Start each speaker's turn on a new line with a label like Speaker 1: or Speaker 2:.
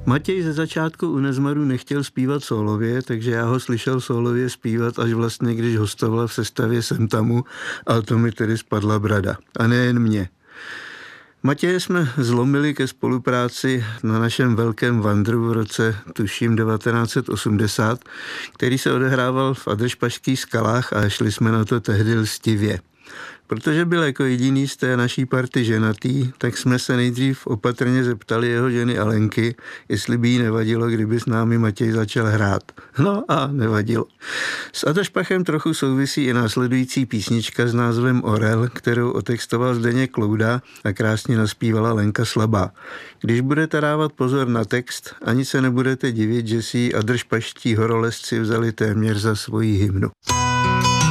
Speaker 1: Matěj ze začátku u Nezmaru nechtěl zpívat sólově, takže já ho slyšel sólově zpívat až vlastně, když hostoval v sestavě Semtamu, ale to mi tedy spadla brada. A nejen mě. Matěje jsme zlomili ke spolupráci na našem velkém vandru v roce, tuším, 1980, který se odehrával v Adršpašských skalách a šli jsme na to tehdy lstivě. Protože byl jako jediný z té naší party ženatý, tak jsme se nejdřív opatrně zeptali jeho ženy Alenky, jestli by jí nevadilo, kdyby s námi Matěj začal hrát. No a nevadilo. S Adršpachem trochu souvisí i následující písnička s názvem Orel, kterou otextoval Zdeněk Klouda a krásně naspívala Lenka Slabá. Když budete dávat pozor na text, ani se nebudete divit, že si ji adršpaští horolezci vzali téměř za svoji hymnu.